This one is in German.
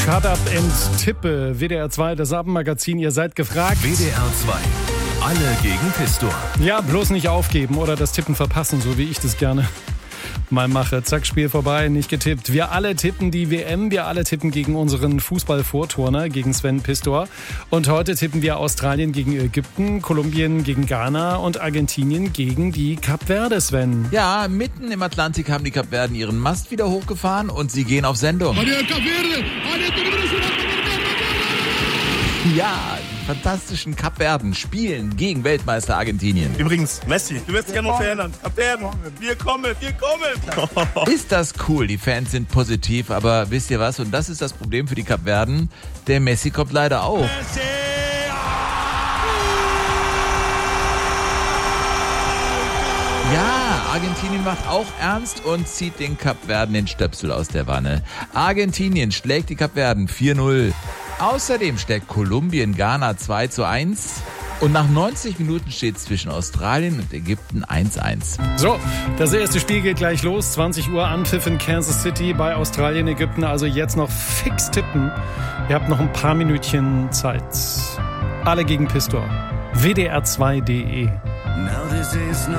Shut Up and Tippe, WDR 2, das Abendmagazin, ihr seid gefragt. WDR 2, alle gegen Pistor. Ja, bloß nicht aufgeben oder das Tippen verpassen, so wie ich das gerne mal mache. Zack, Spiel vorbei, nicht getippt. Wir alle tippen die WM, wir alle tippen gegen unseren Fußball-Vorturner, gegen Sven Pistor. Und heute tippen wir Australien gegen Ägypten, Kolumbien gegen Ghana und Argentinien gegen die Kap Verde, Sven. Ja, mitten im Atlantik haben die Kapverden ihren Mast wieder hochgefahren und sie gehen auf Sendung. Ja, die fantastischen Kapverden spielen gegen Weltmeister Argentinien. Übrigens, Messi, du wirst dich gerne noch verändern. Kapverden, wir kommen. Ist das cool, die Fans sind positiv, aber wisst ihr was? Und das ist das Problem für die Kapverden, der Messi kommt leider auch. Ja, Argentinien macht auch ernst und zieht den Kapverden den Stöpsel aus der Wanne. Argentinien schlägt die Kapverden 4-0. Außerdem schlägt Kolumbien Ghana 2-1. Und nach 90 Minuten steht es zwischen Australien und Ägypten 1-1. So, das erste Spiel geht gleich los. 20 Uhr Anpfiff in Kansas City bei Australien, Ägypten. Also jetzt noch fix tippen. Ihr habt noch ein paar Minütchen Zeit. Alle gegen Pistor. WDR2.de. Now this is not